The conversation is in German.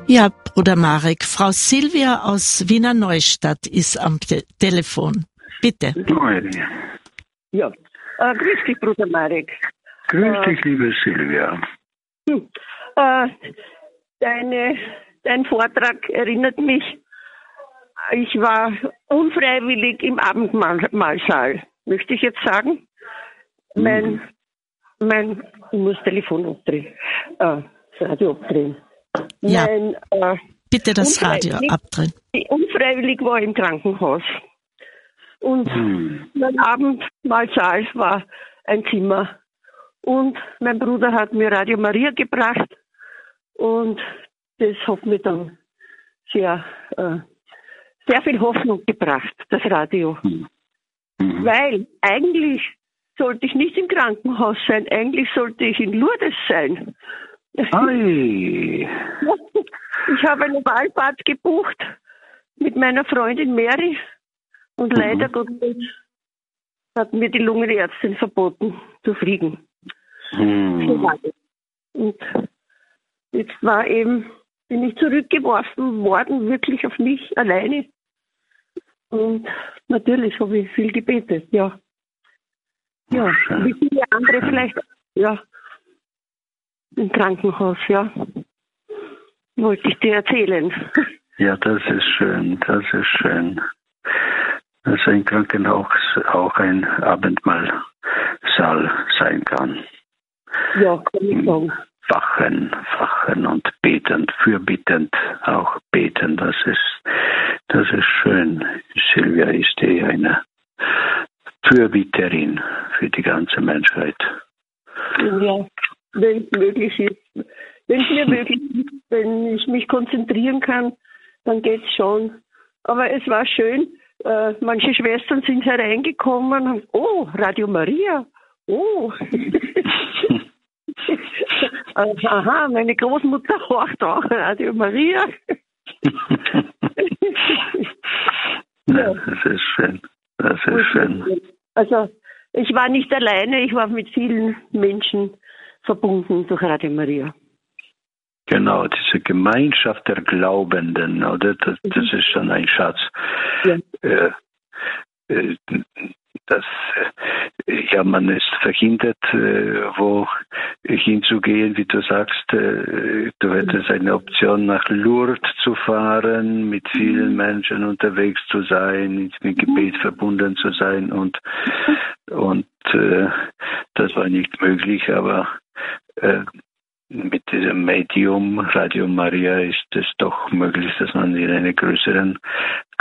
Ja, Bruder Marek, Frau Silvia aus Wiener Neustadt ist am Telefon. Bitte. Ja, grüß dich, Bruder Marek. Grüß dich, liebe Silvia. Dein Vortrag erinnert mich, ich war unfreiwillig im Abendmahlsaal, möchte ich jetzt sagen. Ich muss Telefon abdrehen, das Radio abdrehen. Ja, bitte das Radio abdrehen. Unfreiwillig war ich im Krankenhaus. Und mein Abendmahlsaal war ein Zimmer. Und mein Bruder hat mir Radio Maria gebracht. Und das hat mir dann sehr viel Hoffnung gebracht, das Radio. Weil eigentlich sollte ich nicht im Krankenhaus sein, eigentlich sollte ich in Lourdes sein. Ei. Ich habe eine Wallfahrt gebucht mit meiner Freundin Mary und leider Gottes hat mir die Lungenärztin verboten zu fliegen. Und jetzt bin ich zurückgeworfen worden, wirklich auf mich alleine. Und natürlich habe ich viel gebetet, ja. Ja, wie viele andere vielleicht, ja. Im Krankenhaus, ja. Wollte ich dir erzählen. Ja, das ist schön, das ist schön. Dass ein Krankenhaus auch ein Abendmahlsaal sein kann. Ja, kann ich sagen. Wachen und betend, fürbittend auch beten. Das ist schön. Silvia ist eine Fürbitterin für die ganze Menschheit. Ja, wenn es möglich ist. Wenn es mir möglich ist, wenn ich mich konzentrieren kann, dann geht's schon. Aber es war schön. Manche Schwestern sind hereingekommen und oh, Radio Maria. Oh. Aha, meine Großmutter horcht auch Radio Maria. Ja, das ist schön. Das ist schön. Also, ich war nicht alleine, ich war mit vielen Menschen verbunden durch Radio Maria. Genau, diese Gemeinschaft der Glaubenden, oder? Das ist schon ein Schatz. Ja. Man ist verhindert, wo hinzugehen, wie du sagst. Du hättest eine Option, nach Lourdes zu fahren, mit vielen Menschen unterwegs zu sein, mit Gebet verbunden zu sein und das war nicht möglich, aber mit diesem Medium Radio Maria ist es doch möglich, dass man in einer größeren